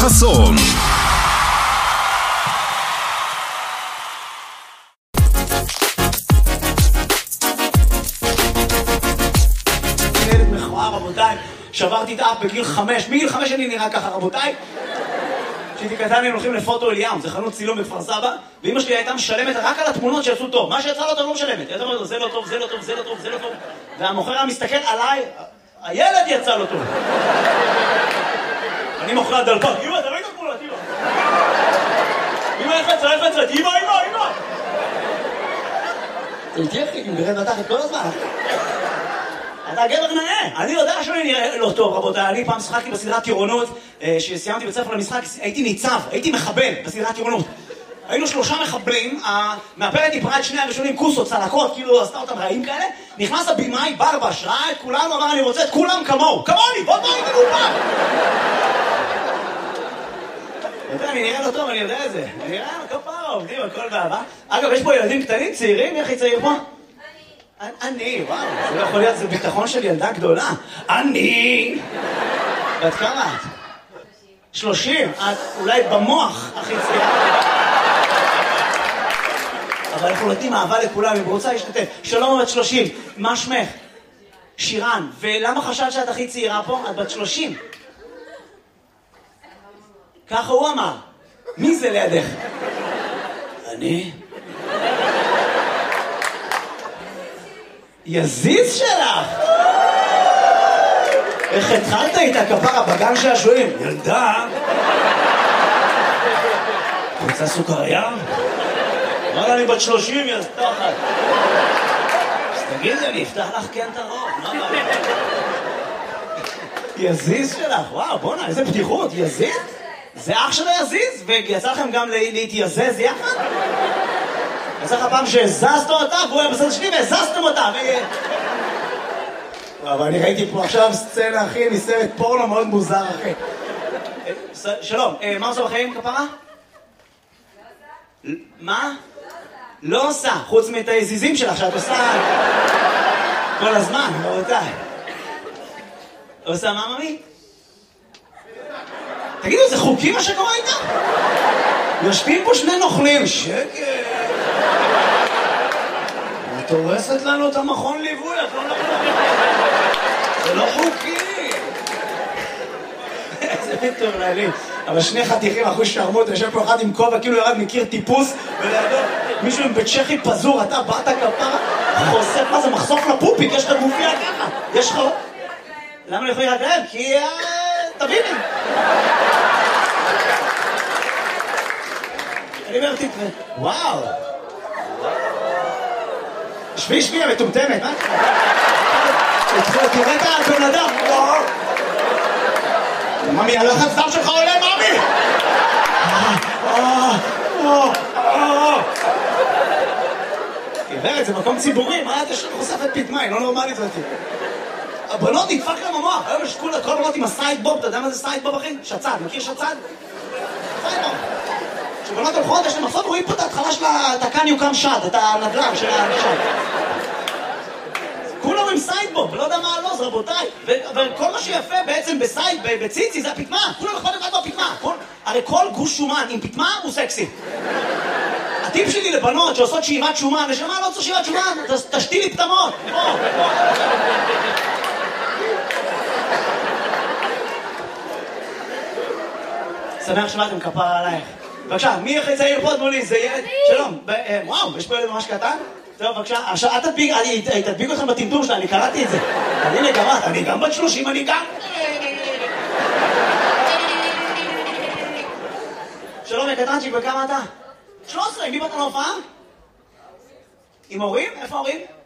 חסון. ילד מכוער, רבותיי, שברתי את האף בגיל 5. מגיל 5 אני נראה ככה, רבותיי. כשהייתי קטן היינו הולכים לפוטו אליאם, זה חנות צילום בכפר סבא, ואמא שלי הייתה משלמת רק על התמונות שיצאו טוב. מה שיצא לא טוב לא משלמת. הייתה אומרת לו, זה לא טוב, זה לא טוב, זה לא טוב, זה לא טוב. והמוכר היה מסתכל עליי, הילד יצא לו טוב. אני מוכר דלפק, אמא, תראי את התמונות, אמא. אמא, איך יצאת? אמא. תלתיח לי, גרד מתחת כל הזמן. אתה גבר נאה. אני יודע שאני נראה לא טוב, רבותיי. אני פעם שחקתי בסדרת טירונות, שסיימתי בית ספר למשחק, הייתי ניצב, הייתי מחבל בסדרת טירונות. היינו 3 מחבלים, המאפרת דיברה את שני הראשונים, כוסות, צלקות, כאילו עשתה אותם רעים כאלה. נכנס הבימאי, ברבש, ראה את כולנו, אמר, אני רוצה את כולם כמוהו. כמוני, בוא תראי את גופה. אני נראה לא טוב, אני יודע את זה. אני נראה כפרה, עובדים, הכל באהבה. אגב, יש פה ילדים קטנים, צעירים, איך היא צעיר פה? אני, וואו, זה לא יכול להיות, זה ביטחון של ילדה גדולה. אני! ואת כמה את? 30. את אולי במוח הכי צעירה. אבל אנחנו נותנים אהבה לכולם, אם רוצה להשתתף. שלום, בת 30. מה שמך? שירן. ולמה חשבת שאת הכי צעירה פה? את בת 30. ככה הוא אמר. מי זה לידך? אני? יזיז שלך! איך התחלת איתה כפרה בגן שעשועים? ילדה! רוצה סוכריה? אמרה אני בת 30, יא סתחת. אז תגידי, אני אפתח לך כן את הרוב, מה בא? יזיז שלך, וואו, בוא'נה, איזה פתיחות, יזיז? זה אח שלו יזיז? ויצא לכם גם להתייזז יחד? יצא לך פעם שהזזת אותה, והוא היה בסדר שלי והזזתם אותה, אבל אני ראיתי פה עכשיו סצנה, אחי, מסרט פורנו מאוד מוזר, אחי. שלום, מה עושה בחיים, כפרה? מה? לא עושה, חוץ מאת היזיזים שלך, שאת עושה כל הזמן, רבותיי. עושה מה, ממי? תגידו, זה חוקי מה שקורה איתה? יושבים פה 2 נוכלים, שקט. את הורסת לנו את המכון ליווי, את לא נוכלים. זה לא חוקי. איזה מטורללים. אבל 2 חתיכים, אחוז שרמות, יושב פה אחד עם כובע, כאילו ירד מכיר טיפוס, ולידו מישהו עם בית צ'כי פזור, אתה באת כפרה, חושף, מה זה, מחשוף לפופיק, יש לך גופיה ככה. יש לך... למה לא יכולים רגליים? כי... תביני. אני אומר, תתראה. וואו. שבי, המטומטמת, מה? תראה את הבן אדם. ממי, הלחץ דם שלך עולה, ממי! גברת, זה מקום ציבורי, מה אתה חושפת פתמה, היא לא נורמלית אותי. הבנות נדפק להם המוח, היום יש כל הבנות עם הסיידבוב, אתה יודע מה זה סיידבוב, אחי? שצד, מכיר שצד? סיידבוב. כשבנות הולכות, יש להם מחסות, רואים פה את ההתחלה של התקן יוקם שד, את הנדל"ן של השד. כולם עם סיידבוב, לא יודע מה הלוז, רבותיי. וכל מה שיפה בעצם בציצי זה הפתמה. כולם אכפת לבד בפתמה. הרי כל גוש שומן עם פתמה הוא סקסי. הטיפ שלי לבנות שעושות שאיבת שומן, ושמה לא צריך שאיבת שומן, תשתילי פתמות. שמח שבאתם, כפרה עלייך. בבקשה, מי הכי צעיר פה מולי? זה ילד? שלום. וואו, יש פה ילד ממש קטן? טוב, בבקשה. עכשיו, אני תדביק אתכם בטמטום שלה, אני קראתי את זה. אני גם בת 30, אני גם... שלום, יקטנצ'יק, וכמה אתה? 13, מי באת להופעה? עם הורים? איפה הורים?